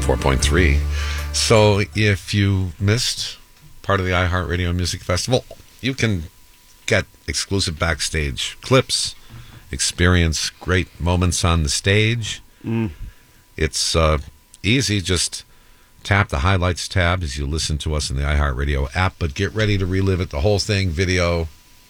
104.3. So if you missed part of the iHeartRadio Music Festival, you can get exclusive backstage clips, experience great moments on the stage. It's easy. Just tap the highlights tab as you listen to us in the iHeartRadio app, but get ready to relive it, the whole thing, video.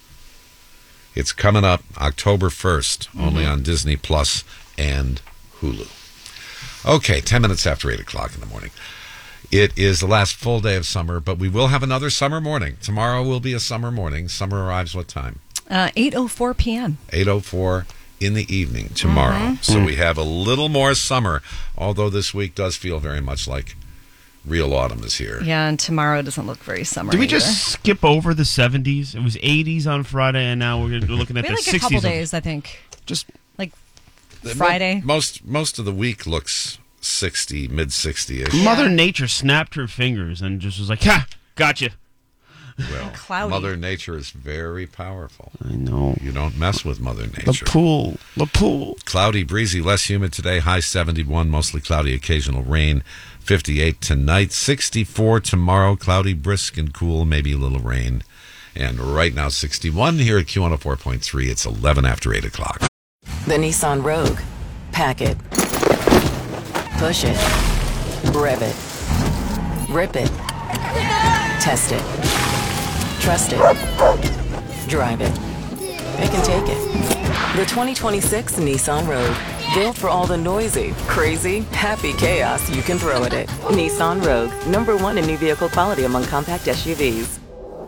It's coming up October 1st, only on Disney Plus and Hulu. Okay, 10 minutes after 8 o'clock in the morning. It is the last full day of summer, but we will have another summer morning. Tomorrow will be a summer morning. Summer arrives what time? 8:04 p.m. 8:04 in the evening tomorrow. So we have a little more summer, although this week does feel very much like real autumn is here. Yeah, and tomorrow doesn't look very summery. Did we just skip over the 70s? It was 80s on Friday, and now we're looking at the 60s. A couple days, I think. Just like Friday. Most of the week looks 60, mid-60ish. Mother Nature snapped her fingers and just was like, "Ha, gotcha." Well, Cloudy. Mother Nature is very powerful. I know. You don't mess with Mother Nature. The pool. Cloudy, breezy, less humid today. High 71, mostly cloudy, occasional rain. 58 tonight, 64 tomorrow. Cloudy, brisk and cool, maybe a little rain. And right now, 61 here at Q104.3. It's 11 after 8 o'clock. The Nissan Rogue. Pack it. Push it. Rev it. Rip it. Test it. Trust it. Drive it. It can take it. The 2026 Nissan Rogue. Built for all the noisy, crazy, happy chaos you can throw at it. Nissan Rogue. #1 in new vehicle quality among compact SUVs.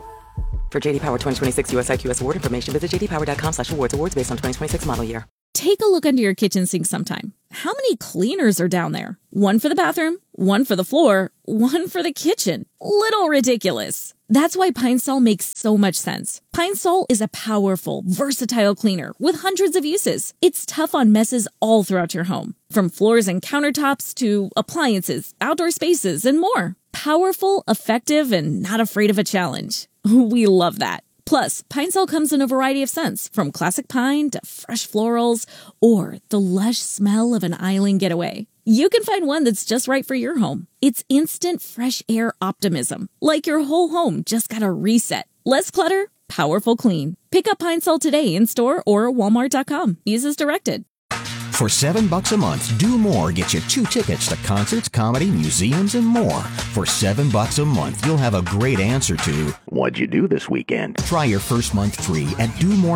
For JD Power 2026 US IQS award information, visit jdpower.com/awards. Awards based on 2026 model year. Take a look under your kitchen sink sometime. How many cleaners are down there? One for the bathroom, one for the floor, one for the kitchen. Little ridiculous. That's why Pine Sol makes so much sense. Pine Sol is a powerful, versatile cleaner with hundreds of uses. It's tough on messes all throughout your home, from floors and countertops to appliances, outdoor spaces, and more. Powerful, effective, and not afraid of a challenge. We love that. Plus, Pine Sol comes in a variety of scents, from classic pine to fresh florals, or the lush smell of an island getaway. You can find one that's just right for your home. It's instant fresh air optimism, like your whole home just got a reset. Less clutter, powerful clean. Pick up Pine Sol today in store or walmart.com. Use as directed. For $7 a month, Do More gets you 2 tickets to concerts, comedy, museums, and more. For $7 a month, you'll have a great answer to, what'd you do this weekend? Try your first month free at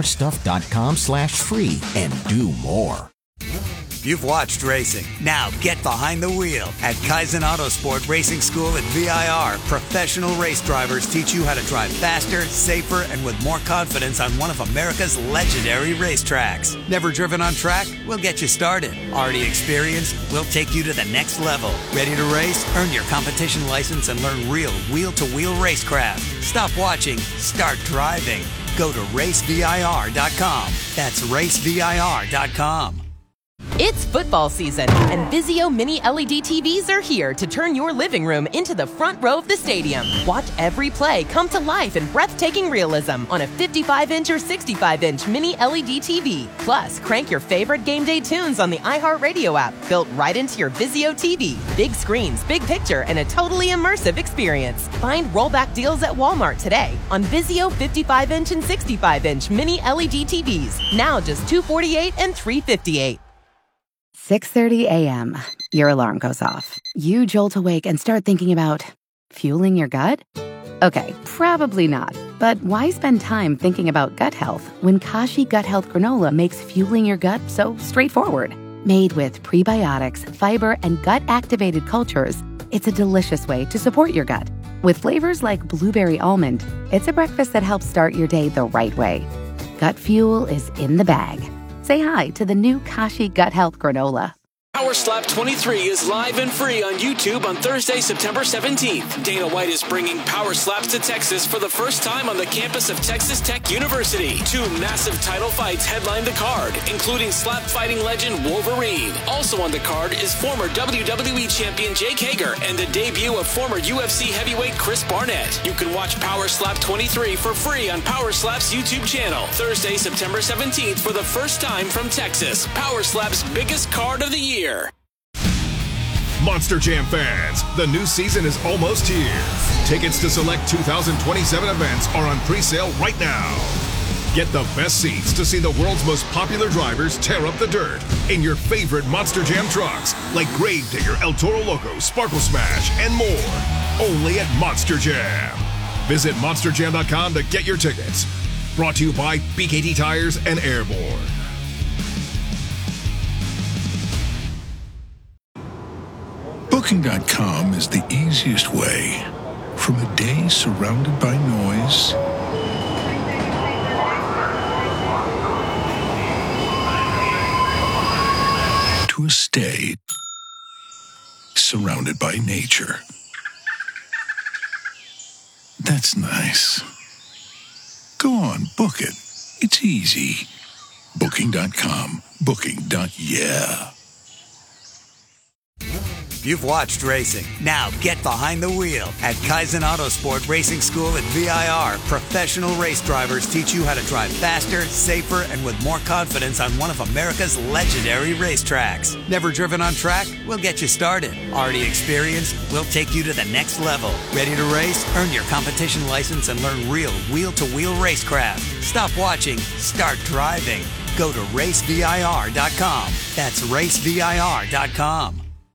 domorestuff.com/free and do more. You've watched racing. Now get behind the wheel. At Kaizen Autosport Racing School at VIR, professional race drivers teach you how to drive faster, safer, and with more confidence on one of America's legendary racetracks. Never driven on track? We'll get you started. Already experienced? We'll take you to the next level. Ready to race? Earn your competition license and learn real wheel-to-wheel racecraft. Stop watching. Start driving. Go to racevir.com. That's racevir.com. It's football season, and Vizio Mini LED TVs are here to turn your living room into the front row of the stadium. Watch every play come to life in breathtaking realism on a 55-inch or 65-inch Mini LED TV. Plus, crank your favorite game day tunes on the iHeartRadio app, built right into your Vizio TV. Big screens, big picture, and a totally immersive experience. Find rollback deals at Walmart today on Vizio 55-inch and 65-inch Mini LED TVs. Now just $248 and $358. 6:30 a.m. Your alarm goes off. You jolt awake and start thinking about fueling your gut? Okay, probably not. But why spend time thinking about gut health when Kashi Gut Health Granola makes fueling your gut so straightforward? Made with prebiotics, fiber, and gut-activated cultures, it's a delicious way to support your gut. With flavors like blueberry almond, it's a breakfast that helps start your day the right way. Gut fuel is in the bag. Say hi to the new Kashi Gut Health Granola. Power Slap 23 is live and free on YouTube on Thursday, September 17th. Dana White is bringing Power Slaps to Texas for the first time on the campus of Texas Tech University. 2 massive title fights headline the card, including slap fighting legend Wolverine. Also on the card is former WWE champion Jake Hager and the debut of former UFC heavyweight Chris Barnett. You can watch Power Slap 23 for free on Power Slap's YouTube channel. Thursday, September 17th for the first time from Texas. Power Slap's biggest card of the year. Monster Jam fans, the new season is almost here. Tickets to select 2027 events are on pre-sale right now. Get the best seats to see the world's most popular drivers tear up the dirt in your favorite Monster Jam trucks like Gravedigger, El Toro Loco, Sparkle Smash, and more. Only at Monster Jam. Visit monsterjam.com to get your tickets. Brought to you by BKT Tires and Airborne. Booking.com is the easiest way. From a day surrounded by noise to a stay surrounded by nature. That's nice. Go on, book it. It's easy. Booking.com. Booking.yeah. You've watched racing. Now get behind the wheel at Kaizen Autosport Racing School at VIR. Professional race drivers teach you how to drive faster, safer, and with more confidence on one of America's legendary racetracks. Never driven on track? We'll get you started. Already experienced? We'll take you to the next level. Ready to race? Earn your competition license and learn real wheel-to-wheel racecraft. Stop watching. Start driving. Go to racevir.com. That's racevir.com.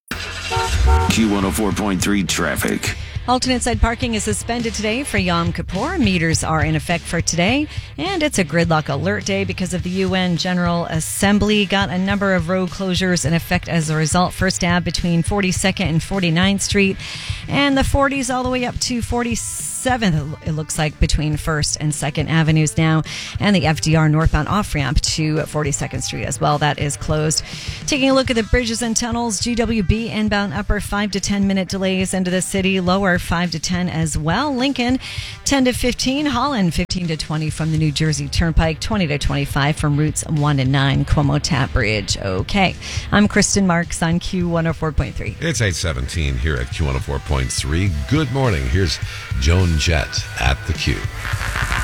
Q104.3 traffic. Alternate side parking is suspended today for Yom Kippur. Meters are in effect for today, and it's a gridlock alert day because of the UN General Assembly. Got a number of road closures in effect as a result. First Ave between 42nd and 49th Street, and the 40s all the way up to 47th, it looks like, between 1st and 2nd Avenues now, and the FDR northbound off-ramp to 42nd Street as well. That is closed. Taking a look at the bridges and tunnels, GWB inbound upper 5 to 10 minute delays into the city, lower 5 to 10 as well. Lincoln 10 to 15, Holland 15 to 20 from the New Jersey Turnpike, 20 to 25 from routes 1 and 9, Cuomo Tap Bridge. Okay, I'm Kristen Marks on Q104.3. It's 8:17 here at Q104.3. Good morning. Here's Joan Jett at the Q.